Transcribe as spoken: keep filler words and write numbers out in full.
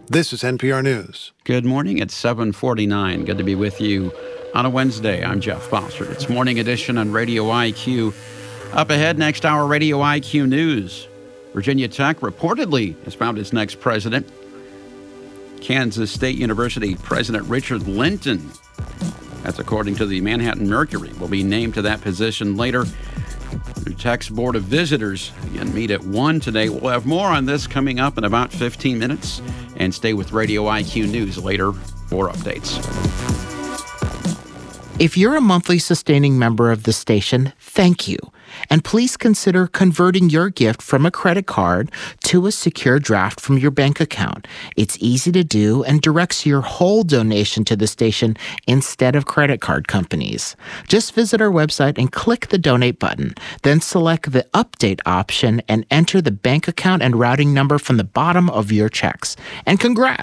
This is N P R News. Good morning. It's seven forty-nine. Good to be with you on a Wednesday. I'm Jeff Bossert. It's Morning Edition on Radio I Q. Up ahead next hour, Radio I Q News. Virginia Tech reportedly has found its next president. Kansas State University President Richard Linton, that's according to the Manhattan Mercury, will be named to that position later. The Tech's Board of Visitors again meet at one today. We'll have more on this coming up in about fifteen minutes. And stay with Radio I Q News later for updates. If you're a monthly sustaining member of the station, thank you. And please consider converting your gift from a credit card to a secure draft from your bank account. It's easy to do and directs your whole donation to the station instead of credit card companies. Just visit our website and click the donate button. Then select the update option and enter the bank account and routing number from the bottom of your checks. And congrats!